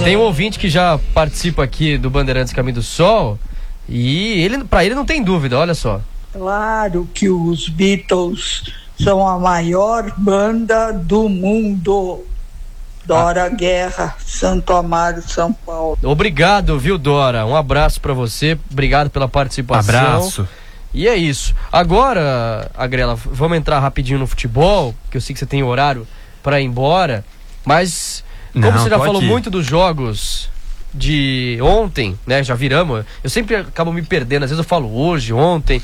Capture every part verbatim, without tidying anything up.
Tem um ouvinte que já participa aqui do Bandeirantes Caminho do Sol e ele, pra ele não tem dúvida, olha só. Claro que os Beatles são a maior banda do mundo. Dora ah. Guerra, Santo Amaro, São Paulo. Obrigado, viu, Dora? Um abraço pra você, obrigado pela participação. Abraço. E é isso. Agora, Agrela, vamos entrar rapidinho no futebol, que eu sei que você tem horário pra ir embora, mas como Não, você já falou ir. muito dos jogos de ontem, né, já viramos, eu sempre acabo me perdendo, às vezes eu falo hoje, ontem,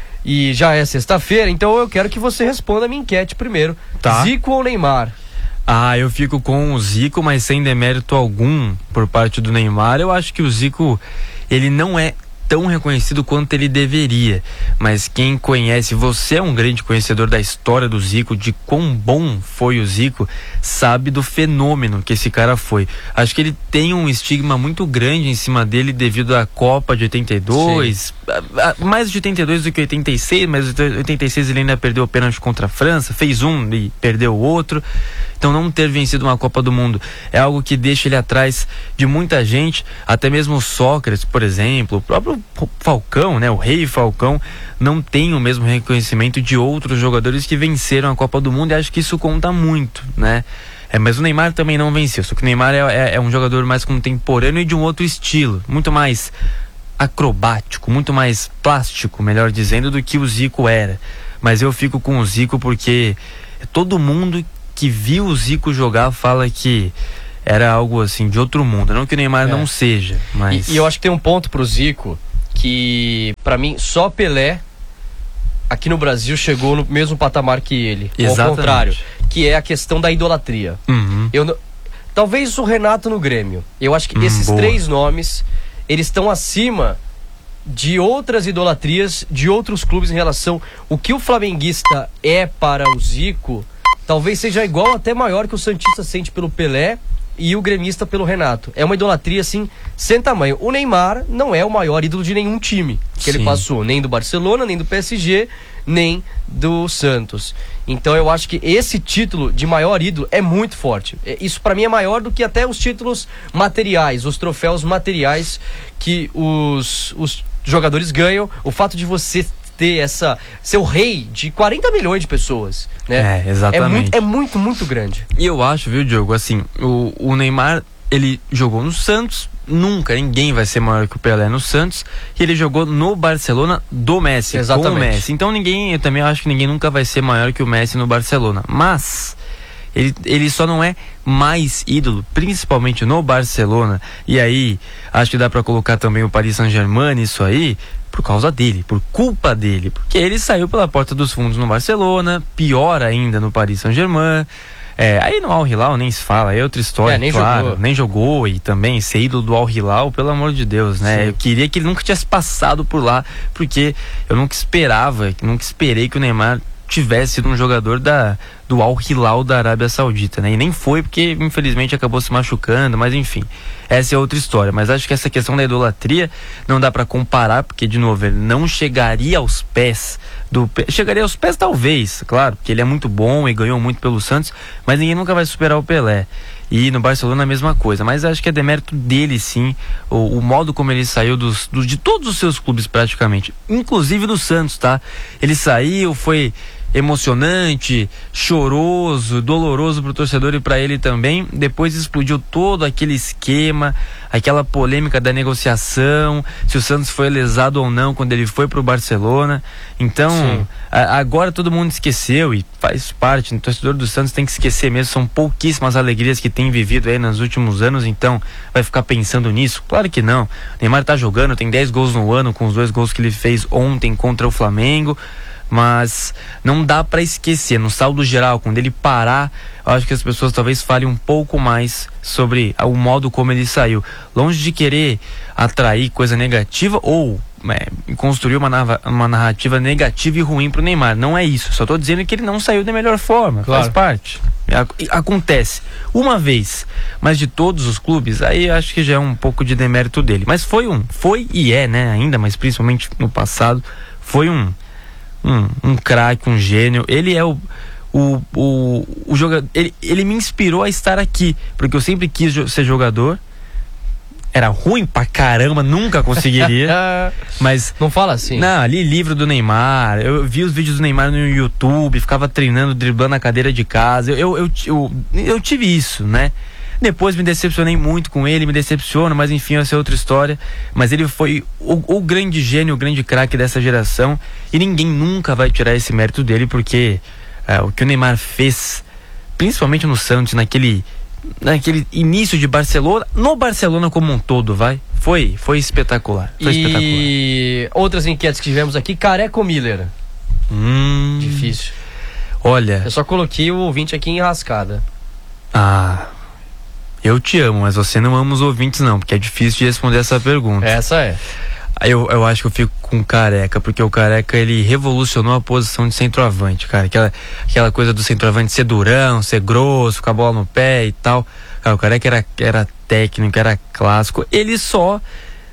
e já é sexta-feira, então eu quero que você responda a minha enquete primeiro. Tá. Zico ou Neymar? Ah, eu fico com o Zico, mas sem demérito algum por parte do Neymar. Eu acho que o Zico, ele não é tão reconhecido quanto ele deveria, mas quem conhece, você é um grande conhecedor da história do Zico, de quão bom foi o Zico, sabe do fenômeno que esse cara foi. Acho que ele tem um estigma muito grande em cima dele devido à Copa de oitenta e dois, a, a, mais de oitenta e dois do que oitenta e seis, mas oitenta e seis ele ainda perdeu o pênalti contra a França, fez um e perdeu o outro. Então não ter vencido uma Copa do Mundo é algo que deixa ele atrás de muita gente, até mesmo o Sócrates, por exemplo, o próprio Falcão, né, o Rei Falcão, não tem o mesmo reconhecimento de outros jogadores que venceram a Copa do Mundo, e acho que isso conta muito, né? É, mas o Neymar também não venceu, só que o Neymar é, é, é um jogador mais contemporâneo e de um outro estilo, muito mais acrobático, muito mais plástico, melhor dizendo, do que o Zico era. Mas eu fico com o Zico porque todo mundo que viu o Zico jogar fala que era algo assim de outro mundo, não que o Neymar é. não seja, mas... E, e eu acho que tem um ponto pro Zico que, pra mim, só Pelé aqui no Brasil chegou no mesmo patamar que ele. Exatamente. Ao contrário, que é a questão da idolatria. Uhum. Eu, talvez o Renato no Grêmio. Eu acho que hum, esses boa. três nomes, eles estão acima de outras idolatrias de outros clubes em relação... O que o flamenguista é para o Zico... Talvez seja igual, até maior que o santista sente pelo Pelé e o gremista pelo Renato. É uma idolatria, assim, sem tamanho. O Neymar não é o maior ídolo de nenhum time que Sim. ele passou. Nem do Barcelona, nem do P S G, nem do Santos. Então eu acho que esse título de maior ídolo é muito forte. Isso pra mim é maior do que até os títulos materiais, os troféus materiais que os, os jogadores ganham. O fato de você... ter essa, ser o rei de quarenta milhões de pessoas, né? É, exatamente. É muito, é muito, muito grande. E eu acho, viu, Diogo, assim, o, o Neymar, ele jogou no Santos, nunca, ninguém vai ser maior que o Pelé no Santos, e ele jogou no Barcelona do Messi, exatamente. com o Messi. Então ninguém, eu também acho que ninguém nunca vai ser maior que o Messi no Barcelona, mas... Ele, ele só não é mais ídolo, principalmente no Barcelona. E aí, acho que dá pra colocar também o Paris Saint-Germain nisso aí, por causa dele, por culpa dele. Porque ele saiu pela porta dos fundos no Barcelona, pior ainda no Paris Saint-Germain. É, aí no Al Hilal nem se fala, é outra história, é, nem claro, jogou. nem jogou. E também ser ídolo do Al Hilal, pelo amor de Deus, né? Sim. Eu queria que ele nunca tivesse passado por lá, porque eu nunca esperava, nunca esperei que o Neymar tivesse sido um jogador da, do Al Hilal da Arábia Saudita, né? E nem foi porque infelizmente acabou se machucando, mas enfim, essa é outra história. Mas acho que essa questão da idolatria não dá pra comparar, porque de novo, ele não chegaria aos pés do... Chegaria aos pés talvez, claro, porque ele é muito bom e ganhou muito pelo Santos, mas ninguém nunca vai superar o Pelé. E no Barcelona a mesma coisa, mas acho que é demérito dele sim, o, o modo como ele saiu dos, dos, de todos os seus clubes praticamente, inclusive do Santos, tá? Ele saiu, foi emocionante, choroso, doloroso pro torcedor e para ele também. Depois explodiu todo aquele esquema, aquela polêmica da negociação, se o Santos foi lesado ou não quando ele foi pro Barcelona. Então, a, agora todo mundo esqueceu e faz parte, o torcedor do Santos tem que esquecer mesmo, são pouquíssimas alegrias que tem vivido aí nos últimos anos, então vai ficar pensando nisso? Claro que não. O Neymar tá jogando, tem dez gols no ano com os dois gols que ele fez ontem contra o Flamengo. Mas não dá pra esquecer, no saldo geral, quando ele parar, eu acho que as pessoas talvez falem um pouco mais sobre o modo como ele saiu. Longe de querer atrair coisa negativa ou é, construir uma, narra, uma narrativa negativa e ruim pro Neymar. Não é isso, só tô dizendo que ele não saiu da melhor forma, claro. Faz parte. Acontece uma vez, mas de todos os clubes, aí acho que já é um pouco de demérito dele. Mas foi um, foi e é, né, ainda, mas principalmente no passado, foi um Um, um craque, um gênio. Ele é o o, o, o jogador. Ele, ele me inspirou a estar aqui, porque eu sempre quis jo- ser jogador era ruim pra caramba, nunca conseguiria. Mas não fala assim. Não, ali livro do Neymar, eu vi os vídeos do Neymar no YouTube, ficava treinando, driblando a cadeira de casa. Eu, eu, eu, eu, eu tive isso, né? Depois me decepcionei muito com ele, me decepciono, mas enfim, essa é outra história. Mas ele foi o, o grande gênio, o grande craque dessa geração, e ninguém nunca vai tirar esse mérito dele, porque é, o que o Neymar fez, principalmente no Santos, naquele naquele início de Barcelona, no Barcelona como um todo, vai, foi, foi espetacular, foi e espetacular. Outras enquetes que tivemos aqui, Careca ou Miller? Hum, Difícil. Olha, eu só coloquei o ouvinte aqui em enrascada. Ah, eu te amo, mas você não ama os ouvintes não, porque é difícil de responder essa pergunta. Essa é. Eu, eu acho que eu fico com o Careca, porque o Careca, ele revolucionou a posição de centroavante, cara. Aquela, aquela coisa do centroavante ser durão, ser grosso, com a bola no pé e tal. Cara, o Careca era, era técnico, era clássico. Ele só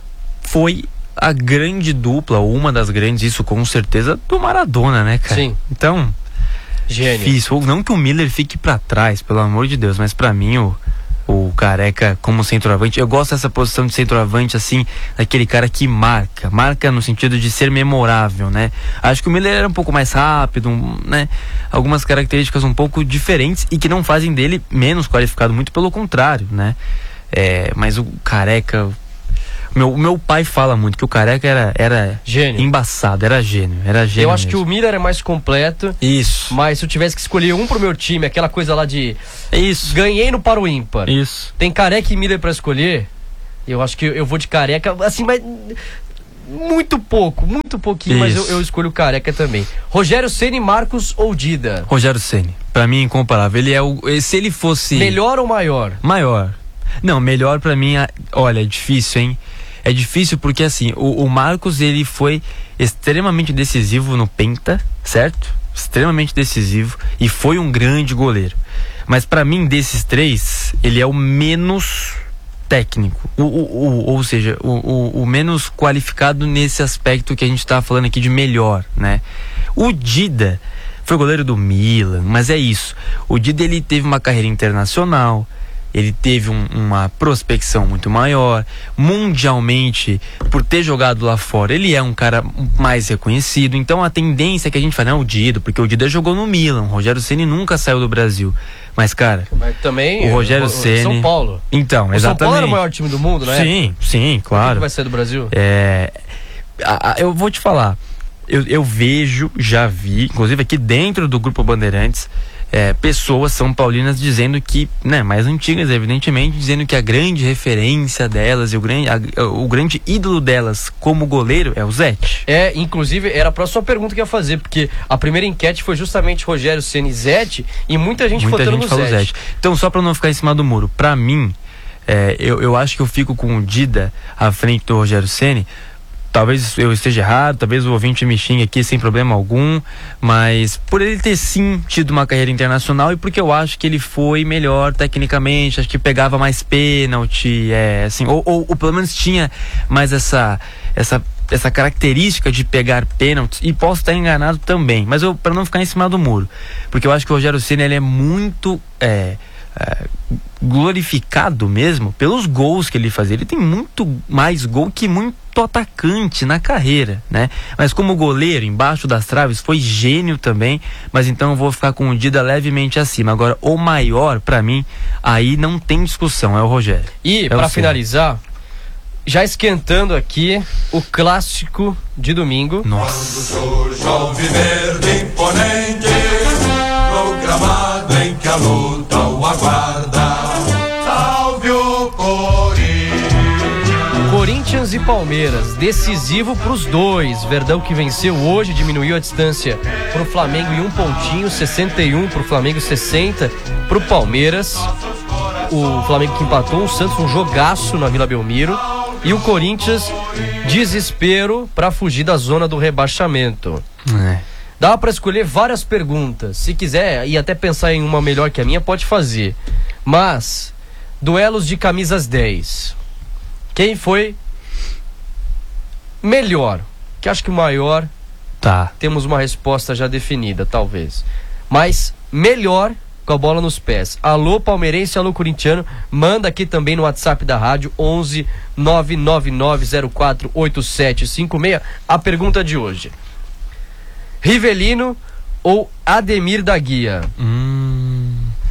foi a grande dupla, ou uma das grandes, isso com certeza, do Maradona, né, cara? Sim. Então, gênio. Difícil. Não que o Miller fique pra trás, pelo amor de Deus, mas pra mim o... o Careca como centroavante, eu gosto dessa posição de centroavante, assim, daquele cara que marca, marca no sentido de ser memorável, né? Acho que o Miller era um pouco mais rápido, né? Algumas características um pouco diferentes e que não fazem dele menos qualificado, muito pelo contrário, né? É, mas o Careca, meu, meu pai fala muito que o Careca era, era gênio. Embaçado, era gênio, era gênio Eu acho mesmo. que o Miller é mais completo. Isso. Mas se eu tivesse que escolher um pro meu time, aquela coisa lá de Isso. ganhei no para o ímpar. Isso. Tem Careca e Miller pra escolher. Eu acho que eu vou de Careca, assim, mas muito pouco, muito pouquinho, Isso. mas eu, eu escolho Careca também. Rogério Ceni, Marcos ou Dida? Rogério Ceni, pra mim incomparável. Ele é o, se ele fosse melhor ou maior? Maior. Não, melhor pra mim, olha, é difícil, hein? É difícil porque assim, o, o Marcos, ele foi extremamente decisivo no Penta, certo? Extremamente decisivo e foi um grande goleiro. Mas pra mim, desses três, ele é o menos técnico, o, o, o, ou seja, o, o, o menos qualificado nesse aspecto que a gente tá falando aqui de melhor, né? O Dida foi goleiro do Milan, mas é isso. O Dida, ele teve uma carreira internacional, ele teve um, uma prospecção muito maior, mundialmente, por ter jogado lá fora, ele é um cara mais reconhecido. Então a tendência é que a gente fala, não, o Dida, porque o Dida jogou no Milan, o Rogério Ceni nunca saiu do Brasil. Mas, cara, mas também o Rogério Ceni, São Paulo. Então, o exatamente. São Paulo era o maior time do mundo, né? Sim, sim, claro. Por que vai sair do Brasil? É, a, a, eu vou te falar, eu, eu vejo, já vi, inclusive aqui dentro do Grupo Bandeirantes, É, pessoas são paulinas dizendo que, né, mais antigas evidentemente, dizendo que a grande referência delas e o grande, a, o grande ídolo delas como goleiro é o Zete. É, inclusive era a próxima pergunta que eu ia fazer, porque a primeira enquete foi justamente Rogério Ceni e Zete, e muita gente muita votando gente no falou Zete. Zete. Então, só pra não ficar em cima do muro, pra mim, é, eu, eu acho que eu fico com o Dida à frente do Rogério Ceni. Talvez eu esteja errado, talvez o ouvinte me xingue aqui sem problema algum, mas por ele ter sim tido uma carreira internacional e porque eu acho que ele foi melhor tecnicamente, acho que pegava mais pênalti, é, assim, ou, ou, ou pelo menos tinha mais essa, essa, essa característica de pegar pênaltis, e posso estar enganado também, mas eu, para não ficar em cima do muro, porque eu acho que o Rogério Ceni, ele é muito é, é, glorificado mesmo pelos gols que ele fazia. Ele tem muito mais gol que muito atacante na carreira, né? Mas como goleiro, embaixo das traves, foi gênio também. Mas então eu vou ficar com o Dida levemente acima. Agora, o maior, pra mim, aí não tem discussão, é o Rogério. E, é pra finalizar, já esquentando aqui o clássico de domingo. Nossa. Quando verde imponente, no gramado em que a luta o aguarda, salve o Corinthians e Palmeiras, decisivo para os dois. Verdão que venceu hoje, diminuiu a distância para o Flamengo em um pontinho, sessenta e um para o Flamengo, sessenta para o Palmeiras. O Flamengo que empatou, o Santos um jogaço na Vila Belmiro. E o Corinthians, desespero para fugir da zona do rebaixamento. É. Dá para escolher várias perguntas. Se quiser e até pensar em uma melhor que a minha, pode fazer. Mas, duelos de camisas dez. Quem foi melhor? Que acho que o maior, tá. Temos uma resposta já definida, talvez. Mas melhor com a bola nos pés. Alô palmeirense, alô corintiano, manda aqui também no WhatsApp da rádio onze nove nove nove zero quatro oito sete cinco seis a pergunta de hoje: Rivelino ou Ademir da Guia? Hum...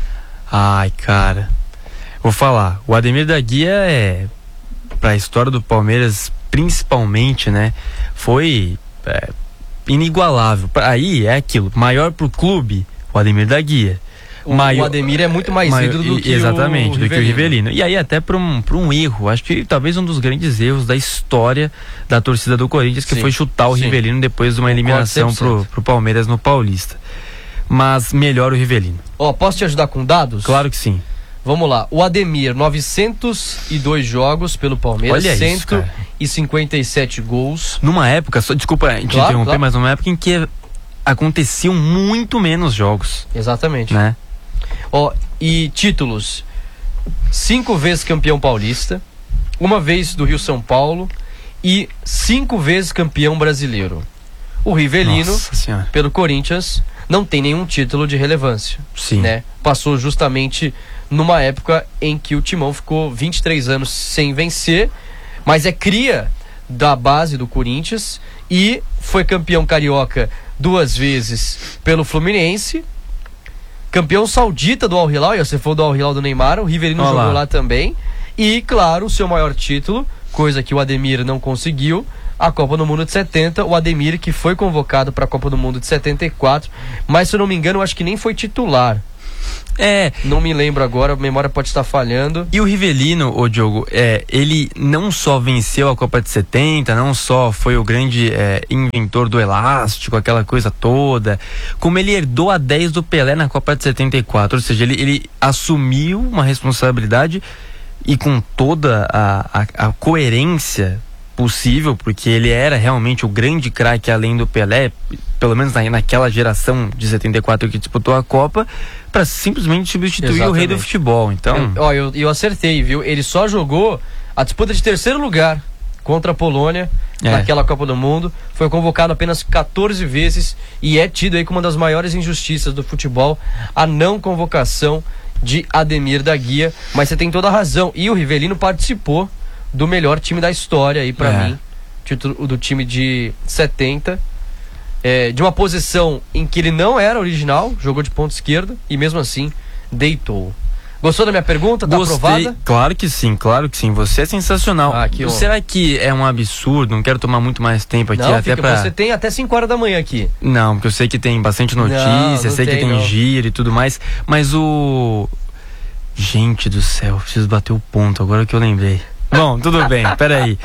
Ai, cara, vou falar, o Ademir da Guia é, pra história do Palmeiras principalmente, né, foi é, inigualável. Aí é aquilo, maior pro clube, o Ademir da Guia. O, maior, o Ademir é muito mais maior, ídolo do que exatamente, o do Rivelino. que o Rivelino. E aí até por um, por um erro, acho que talvez um dos grandes erros da história da torcida do Corinthians, que sim, foi chutar o sim. Rivelino depois de uma eliminação pro, pro Palmeiras no Paulista. Mas melhor o Rivelino. Ó, oh, posso te ajudar com dados? Claro que sim. Vamos lá, o Ademir, novecentos e dois jogos pelo Palmeiras, olha cento e cinquenta e sete isso, gols. Numa época, só, desculpa te claro, interromper, claro. mas numa época em que aconteciam muito menos jogos. Exatamente. Né? Ó, e títulos: cinco vezes campeão paulista, uma vez do Rio São Paulo e cinco vezes campeão brasileiro. O Rivelino, pelo Corinthians, não tem nenhum título de relevância. Sim. Né? Passou justamente numa época em que o Timão ficou vinte e três anos sem vencer, mas é cria da base do Corinthians e foi campeão carioca duas vezes pelo Fluminense, campeão saudita do Al Hilal, e você foi do Al Hilal do Neymar, o Rivelino Olá. jogou lá também, e claro, o seu maior título, coisa que o Ademir não conseguiu, a Copa do Mundo de setenta, o Ademir que foi convocado para a Copa do Mundo de setenta e quatro, mas se eu não me engano, eu acho que nem foi titular. É. Não me lembro agora, a memória pode estar falhando. E o Rivelino, ô Diogo, é, ele não só venceu a Copa de setenta, não só foi o grande é, inventor do elástico, aquela coisa toda, como ele herdou a dez do Pelé na Copa de setenta e quatro, ou seja, ele, ele assumiu uma responsabilidade e com toda a, a, a coerência possível, porque ele era realmente o grande craque além do Pelé, pelo menos na, naquela geração de setenta e quatro que disputou a Copa, para simplesmente substituir exatamente o rei do futebol. Então, eu, ó, eu, eu acertei, viu? Ele só jogou a disputa de terceiro lugar contra a Polônia é. naquela Copa do Mundo, foi convocado apenas quatorze vezes e é tido aí como uma das maiores injustiças do futebol a não convocação de Ademir da Guia, mas você tem toda a razão, e o Rivelino participou do melhor time da história aí pra é. mim, título do time de setenta, é, de uma posição em que ele não era original, jogou de ponta esquerda e mesmo assim deitou. Gostou da minha pergunta? Tá Gostei. aprovada? Claro que sim, claro que sim. Você é sensacional. Ah, que Será que é um absurdo? Não quero tomar muito mais tempo aqui. Não, até fica, pra... você tem até cinco horas da manhã aqui. Não, porque eu sei que tem bastante notícia, não, não sei tem, que tem não. giro e tudo mais, mas o... Gente do céu, preciso bater o ponto agora que eu lembrei. Bom, tudo bem, peraí.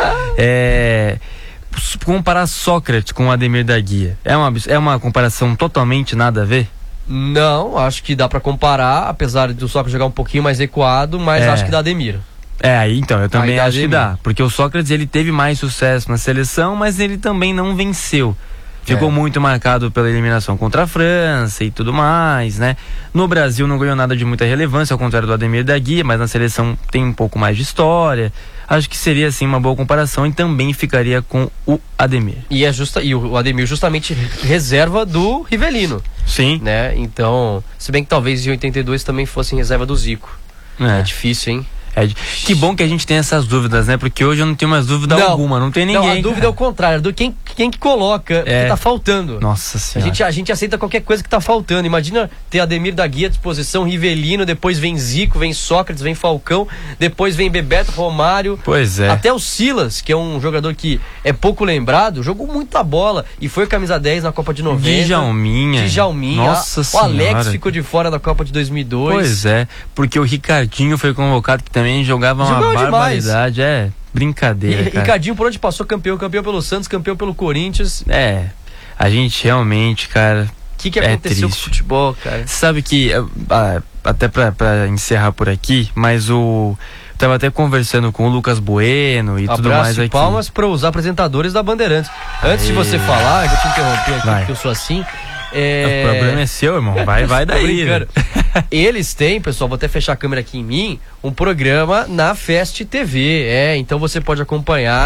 É... Comparar Sócrates com o Ademir da Guia é uma, é uma comparação totalmente nada a ver? Não, acho que dá pra comparar, apesar do Sócrates jogar um pouquinho mais recuado, mas É. acho que dá Ademir. É, aí então, eu também Aí dá acho que Ademir. dá. Porque o Sócrates, ele teve mais sucesso na seleção, mas ele também não venceu. Ficou É. muito marcado pela eliminação contra a França e tudo mais, né? No Brasil não ganhou nada de muita relevância, ao contrário do Ademir da Guia, mas na seleção tem um pouco mais de história. Acho que seria, assim, uma boa comparação e também ficaria com o Ademir. E, é justa, e o Ademir justamente reserva do Rivelino, Sim. né? Então, se bem que talvez em oitenta e dois também fosse em reserva do Zico. É, É. difícil, hein? É de... Que bom que a gente tem essas dúvidas, né? Porque hoje eu não tenho mais dúvida Não. alguma, não tem ninguém. Não, a dúvida é o contrário, do quem, quem que coloca, É. que tá faltando. Nossa A senhora. gente, a gente aceita qualquer coisa que tá faltando. Imagina ter Ademir da Guia à disposição, Rivelino, depois vem Zico, vem Sócrates, vem Falcão, depois vem Bebeto, Romário. Pois é. Até o Silas, que é um jogador que é pouco lembrado, jogou muita bola e foi camisa dez na Copa de noventa. Djalminha. Djalminha. Nossa O senhora. Alex ficou de fora da Copa de dois mil e dois. Pois é, porque o Ricardinho foi convocado, que também jogava uma Jogou barbaridade. É, brincadeira, E, cara. Ricardinho por onde passou campeão, campeão pelo Santos, campeão pelo Corinthians. O É, a gente realmente, cara... que, que É aconteceu com o triste. futebol, cara? Sabe que, ah, até pra, pra encerrar por aqui, mas o... Tava até conversando com o Lucas Bueno e tudo Abraço mais e aqui. palmas para os apresentadores da Bandeirantes. Antes de você falar, eu vou te interromper aqui, Vai. porque eu sou assim. É... O problema é seu, irmão. Vai, vai Tô daí. brincando. né? Eles têm, pessoal, vou até fechar a câmera aqui em mim, um programa na Fest T V. É, então você pode acompanhar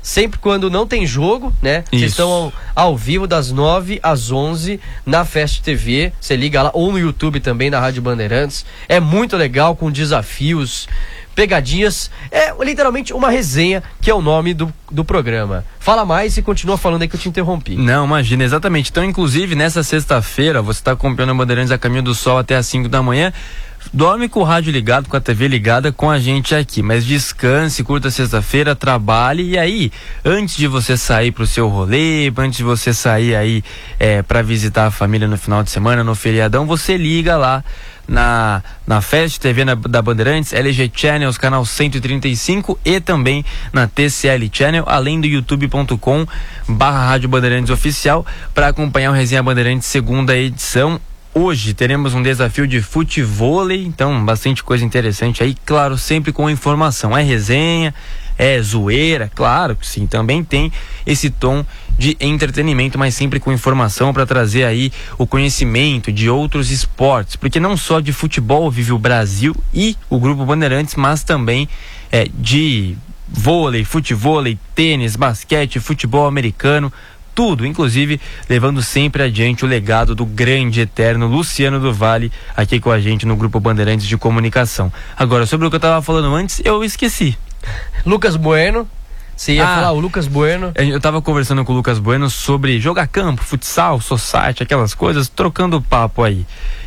sempre quando não tem jogo, né? Vocês estão ao, ao vivo das nove às onze na Fest T V. Você liga lá, ou no YouTube também, da Rádio Bandeirantes. É muito legal, com desafios, pegadinhas. É literalmente uma resenha, que é o nome do, do programa. Fala mais e continua falando aí que eu te interrompi. Não, imagina, exatamente. Então, inclusive, nessa sexta-feira, você está acompanhando a Bandeirantes a Caminho do Sol até às cinco da manhã. Dorme com o rádio ligado, com a T V ligada com a gente aqui, mas descanse, curta sexta-feira, trabalhe, e aí, antes de você sair pro seu rolê, antes de você sair aí é, para visitar a família no final de semana, no feriadão, você liga lá na, na Fest T V na, da Bandeirantes, L G Channels, canal cento e trinta e cinco, e também na T C L Channel, além do youtube ponto com barra Rádio Bandeirantes Oficial, para acompanhar o Resenha Bandeirantes segunda edição. Hoje teremos um desafio de futevôlei, então bastante coisa interessante aí, claro, sempre com informação. É resenha, é zoeira, claro que sim, também tem esse tom de entretenimento, mas sempre com informação para trazer aí o conhecimento de outros esportes, porque não só de futebol vive o Brasil e o Grupo Bandeirantes, mas também é, de vôlei, futevôlei, tênis, basquete, futebol americano, tudo, inclusive levando sempre adiante o legado do grande eterno Luciano do Vale aqui com a gente no Grupo Bandeirantes de Comunicação. Agora, sobre o que eu estava falando antes, eu esqueci. Lucas Bueno, você ia ah, falar o Lucas Bueno. Eu estava conversando com o Lucas Bueno sobre jogar campo, futsal, society, aquelas coisas, trocando papo aí.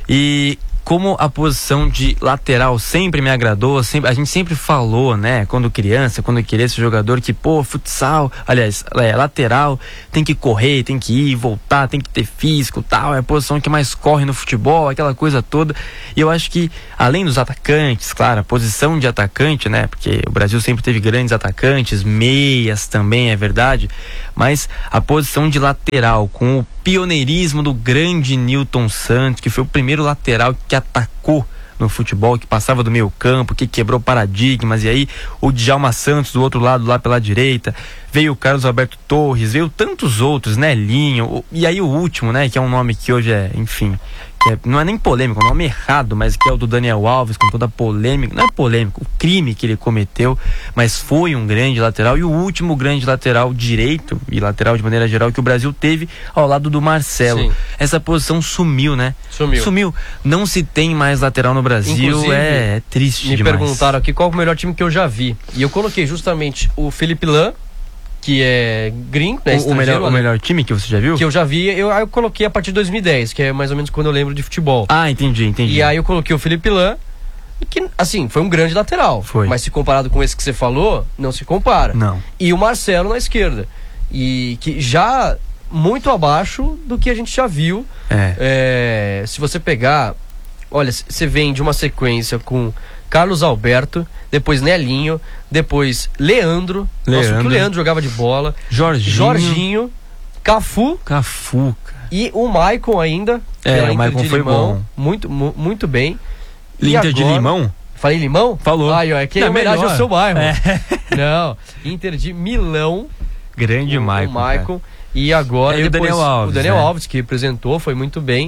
E como a posição de lateral sempre me agradou, sempre, a gente sempre falou, né, quando criança, quando queria ser jogador, que, pô, futsal, aliás, é, lateral, tem que correr, tem que ir, voltar, tem que ter físico, tal, é a posição que mais corre no futebol, aquela coisa toda. E eu acho que, além dos atacantes, claro, a posição de atacante, né, porque o Brasil sempre teve grandes atacantes, meias também, é verdade, mas a posição de lateral, com o pioneirismo do grande Nilton Santos, que foi o primeiro lateral que atacou no futebol, que passava do meio campo, que quebrou paradigmas, e aí o Djalma Santos do outro lado, lá pela direita, veio o Carlos Alberto Torres, veio tantos outros, né, Linho, e aí o último, né, que é um nome que hoje é, enfim, que é, não é nem polêmico, é um nome errado, mas que é o do Daniel Alves, com toda a polêmica, não é polêmico, o crime que ele cometeu, mas foi um grande lateral, e o último grande lateral direito, e lateral de maneira geral, que o Brasil teve ao lado do Marcelo. Sim. Essa posição sumiu, né? Sumiu. Sumiu. Não se tem mais lateral no Brasil. Inclusive, é, é triste me demais. Me perguntaram aqui qual é o melhor time que eu já vi, e eu coloquei justamente o Felipe Lan, que é gringo, né? O, o, melhor, o melhor time que você já viu? Que eu já vi, eu, eu coloquei a partir de dois mil e dez, que é mais ou menos quando eu lembro de futebol. Ah, entendi, entendi. E aí eu coloquei o Felipe Lan, que, assim, foi um grande lateral. Foi. Mas se comparado com esse que você falou, não se compara. Não. E o Marcelo na esquerda. E que já muito abaixo do que a gente já viu. É. É, se você pegar, olha, você vem de uma sequência com Carlos Alberto, depois Nelinho, depois Leandro, Leandro. Nossa, o que o Leandro jogava de bola, Jorginho, Jorginho, Cafu, Cafu, cara. E o Maicon ainda, é, pela o Inter Maicon de foi Limão, bom. muito, mu, muito bem. Inter agora, de Limão? Falei Limão? Falou. Ai, ó, é que é Não, homenagem melhor. ao seu bairro. É. Não, Inter de Milão. Grande o, Maicon. O Maicon. E agora é, e depois, o Daniel Alves. O Daniel né? Alves, que representou, foi muito bem.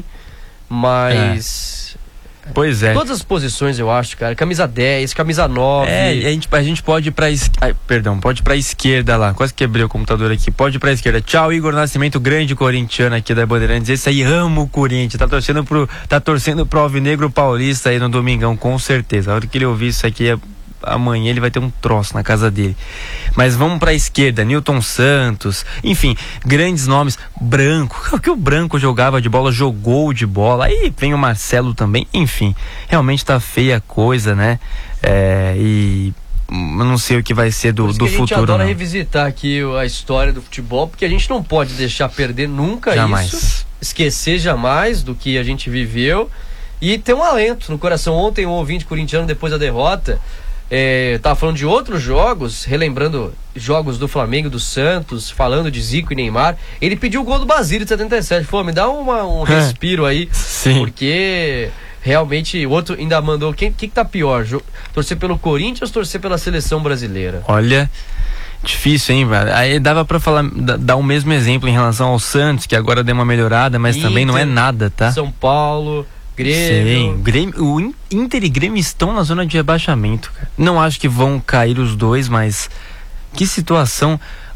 Mas... É. Pois é. Todas as posições, eu acho, cara. Camisa dez, camisa nove. É, a gente, a gente pode ir pra esquerda. Perdão, pode ir pra esquerda lá. Quase quebrei o computador aqui. Pode ir pra esquerda. Tchau, Igor Nascimento, grande corintiano aqui da Bandeirantes. Esse aí ama o Corinthians. Tá torcendo pro, tá torcendo pro Alvinegro Paulista aí no domingão, com certeza. A hora que ele ouvir isso aqui, amanhã ele vai ter um troço na casa dele. Mas vamos pra esquerda. Nilton Santos. Enfim, grandes nomes. Branco. O que o Branco jogava de bola, jogou de bola. Aí vem o Marcelo também. Enfim, realmente tá feia a coisa, né? É, e eu não sei o que vai ser do, do que a futuro. A gente adora não. revisitar aqui a história do futebol, porque a gente não pode deixar perder nunca jamais. Isso. Esquecer jamais do que a gente viveu. E ter um alento no coração. Ontem um ouvinte corintiano, depois da derrota, É, tava falando de outros jogos, relembrando jogos do Flamengo, do Santos, falando de Zico e Neymar. Ele pediu o gol do Basílio de setenta e sete. Falou, me dá uma, um respiro aí. Sim. Porque realmente o outro ainda mandou. Quem que, que tá pior? Torcer pelo Corinthians ou torcer pela seleção brasileira? Olha, difícil, hein, velho? Aí dava pra falar, dar o mesmo exemplo em relação ao Santos, que agora deu uma melhorada, mas Inter, também não é nada, tá? São Paulo, Grêmio. Sim, Grêmio, o Inter e Grêmio estão na zona de rebaixamento, cara. Não acho que vão cair os dois, mas que situação.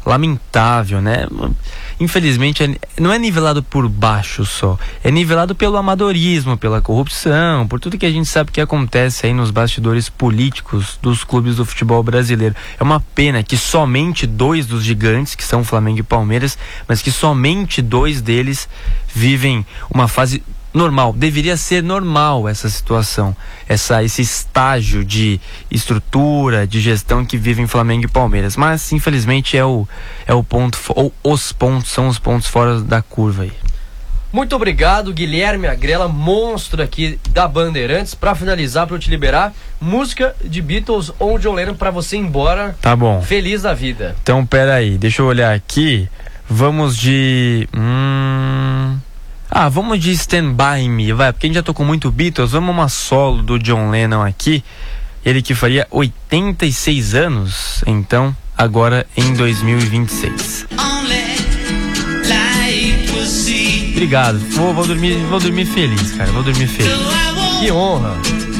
lamentável, né? Infelizmente, é, não é nivelado por baixo só, é nivelado pelo amadorismo, pela corrupção, por tudo que a gente sabe que acontece aí nos bastidores políticos dos clubes do futebol brasileiro. É uma pena que somente dois dos gigantes, que são Flamengo e Palmeiras, mas que somente dois deles vivem uma fase normal. Deveria ser normal essa situação, essa, esse estágio de estrutura, de gestão que vivem Flamengo e Palmeiras, mas infelizmente é o, é o ponto, ou os pontos, são os pontos fora da curva aí. Muito obrigado, Guilherme Agrela, monstro aqui da Bandeirantes. Pra finalizar, pra eu te liberar, música de Beatles ou John Lennon pra você ir embora. Tá bom. Feliz da vida. Então, pera aí, deixa eu olhar aqui. Vamos de... Hum... Ah, vamos de Stand By Me, vai, porque a gente já tocou muito Beatles, vamos uma solo do John Lennon aqui, ele que faria oitenta e seis anos, então, agora em dois mil e vinte e seis. Obrigado, vou, vou, dormir, vou dormir feliz, cara, vou dormir feliz. Que honra.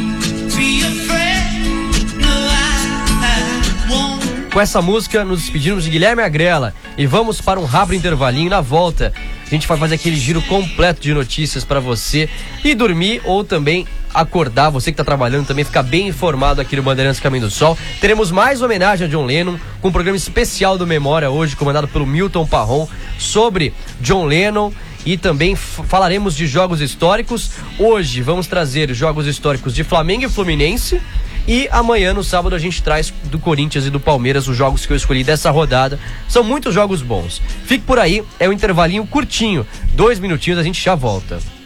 Com essa música, nos despedimos de Guilherme Agrela e vamos para um rápido intervalinho. Na volta, a gente vai fazer aquele giro completo de notícias para você e dormir ou também acordar. Você que está trabalhando também ficar bem informado aqui no Bandeirantes Caminho do Sol. Teremos mais homenagem a John Lennon com um programa especial do Memória hoje, comandado pelo Milton Parron, sobre John Lennon. E também f- falaremos de jogos históricos. Hoje vamos trazer jogos históricos de Flamengo e Fluminense. E amanhã, no sábado, a gente traz do Corinthians e do Palmeiras os jogos que eu escolhi dessa rodada. São muitos jogos bons. Fique por aí, é um intervalinho curtinho. Dois minutinhos, a gente já volta.